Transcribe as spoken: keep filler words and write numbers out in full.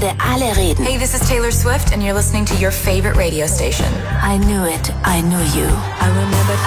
Ende alle reden. Hey, this is Taylor Swift and you're listening to your favorite radio station. I knew it, I knew you. I remember